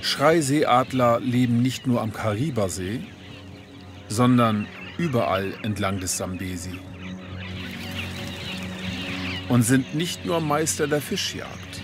Schreiseeadler leben nicht nur am Karibersee, sondern überall entlang des Sambesi und sind nicht nur Meister der Fischjagd.